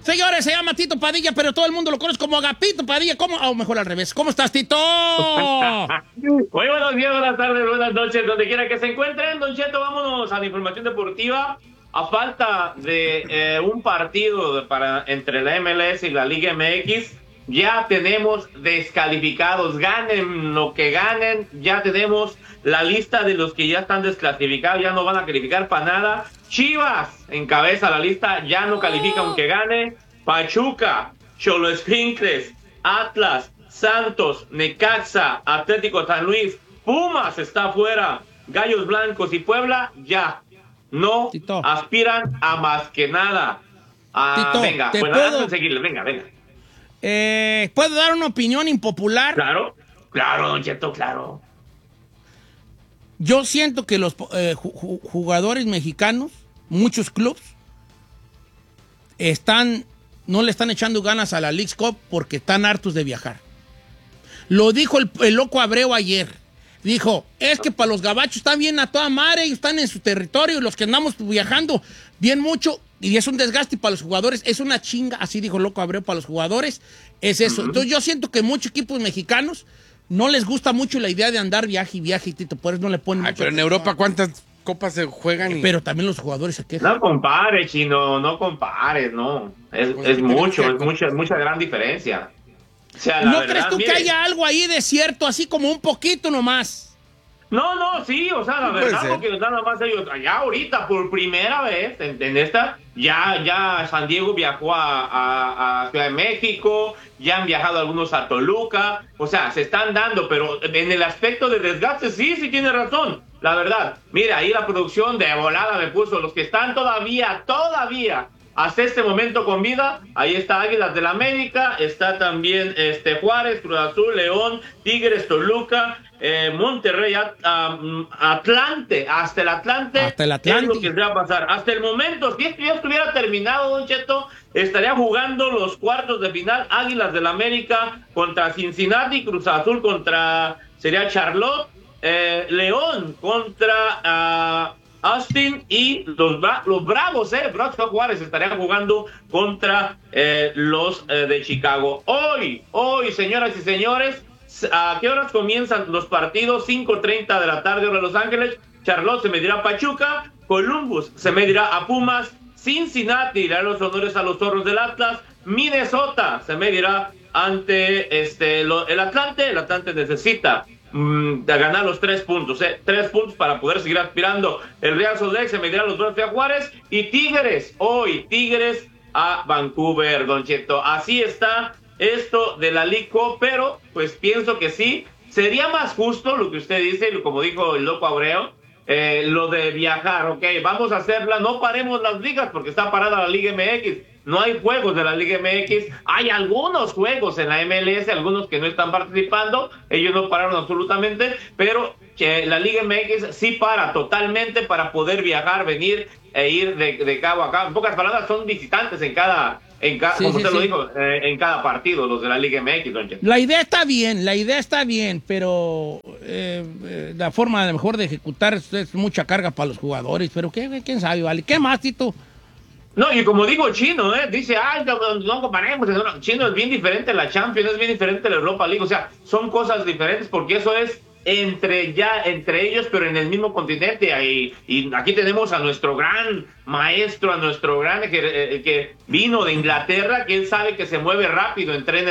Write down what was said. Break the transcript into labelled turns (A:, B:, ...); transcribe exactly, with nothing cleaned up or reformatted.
A: Señores, se llama Tito Padilla, pero todo el mundo lo conoce como Agapito Padilla. ¿Cómo? O mejor al revés. ¿Cómo estás, Tito?
B: Muy buenos días, buenas tardes, buenas noches, donde quiera que se encuentren. Don Cheto, vámonos a la información deportiva. A falta de eh, un partido para, entre la M L S y la Liga M X, ya tenemos descalificados. Ganen lo que ganen, ya tenemos la lista de los que ya están desclasificados, ya no van a calificar para nada. Chivas encabeza la lista, ya no califica aunque gane. Pachuca, Xoloescuintles, Atlas, Santos, Necaxa, Atlético San Luis, Pumas está fuera, Gallos Blancos y Puebla ya no
A: Tito.
B: aspiran a más que nada. Ah,
A: Tito,
B: venga,
A: ¿te
B: pues
A: puedo-
B: nada, seguirle, venga, venga.
A: Eh, ¿Puedo dar una opinión impopular?
B: Claro, claro, Don Cheto, claro.
A: Yo siento que los eh, ju- ju- jugadores mexicanos, muchos clubes, están, no le están echando ganas a la Leagues Cup porque están hartos de viajar. Lo dijo el, el loco Abreu ayer. Dijo, es que para los gabachos están bien a toda madre, ellos están en su territorio, y los que andamos viajando bien mucho, y es un desgaste para los jugadores, es una chinga, así dijo el loco Abreu, para los jugadores, es eso. Uh-huh. Entonces yo siento que muchos equipos mexicanos no les gusta mucho la idea de andar viaje y viaje, Tito, por eso no le ponen
C: Ay,
A: mucho.
C: pero en Europa, ¿cuántas copas se juegan? Y...
A: Pero también los jugadores se quejan.
B: No compares, Chino, no compares, no. Es,
C: Pues
B: es
C: sí,
B: mucho,
C: que-
B: es mucha, mucha gran diferencia. O sea, la
A: ¿No
B: verdad,
A: crees tú
B: mire,
A: que haya algo ahí de cierto, así como un poquito nomás?
B: No, no, sí, o sea, la
C: Puede
B: verdad,
C: ser.
B: porque nada más ellos, ya ahorita, por primera vez, en, en esta, ya, ya San Diego viajó a, a, a Ciudad de México, ya han viajado algunos a Toluca, o sea, se están dando, pero en el aspecto de desgaste, sí, sí tiene razón, la verdad. Mira, ahí la producción de volada me puso, los que están todavía, todavía, hasta este momento con vida, ahí está Águilas del América, está también este Juárez, Cruz Azul, León, Tigres, Toluca, eh, Monterrey, At- um, Atlante, hasta el Atlante,
A: Hasta el Atlante.
B: es lo que se va a pasar. Hasta el momento, si esto ya estuviera terminado, Don Cheto, estaría jugando los cuartos de final, Águilas del América contra Cincinnati, Cruz Azul contra, sería Charlotte, eh, León contra... ah, Austin y los, Bra- los Bravos, eh, Bravos Juárez estarían jugando contra eh, los eh, de Chicago. Hoy, hoy, señoras y señores, ¿a qué horas comienzan los partidos? cinco treinta de la tarde, hora de Los Ángeles. Charlotte se medirá a Pachuca, Columbus se medirá a Pumas, Cincinnati irá los honores a los Zorros del Atlas, Minnesota se medirá ante este lo, el Atlante. El Atlante necesita de ganar los tres puntos, ¿eh? tres puntos para poder seguir aspirando. El Real Salt Lake se medirá a los Bravos de Juárez y Tigres, hoy Tigres a Vancouver, Don Cheto. Así está esto de la League Cup, pero pues pienso que sí, sería más justo lo que usted dice, como dijo el loco Abreu, eh, lo de viajar, ok, vamos a hacerla, no paremos las ligas porque está parada la Liga M X. No hay juegos de la Liga M X, hay algunos juegos en la M L S, algunos que no están participando, ellos no pararon absolutamente, pero que la Liga M X sí para totalmente para poder viajar, venir e ir de, de cabo a cabo. En pocas palabras, son visitantes en cada, en cada
A: Sí,
B: como
A: sí,
B: usted lo
A: sí.
B: dijo, eh, en cada partido, los de la Liga M X, don Cheto.
A: La idea está bien, la idea está bien, pero eh, eh, la forma de mejor de ejecutar es, es mucha carga para los jugadores, pero ¿qué, quién sabe, vale? ¿Qué más, Tito?
B: No, y como digo Chino, ¿eh? Dice, ay, no, no, no comparemos. No, Chino, es bien diferente la Champions, es bien diferente la Europa League. O sea, son cosas diferentes porque eso es entre ya, entre ellos, pero en el mismo continente. Y, y aquí tenemos a nuestro gran maestro, a nuestro gran que, eh, que vino de Inglaterra, que él sabe que se mueve rápido, entrena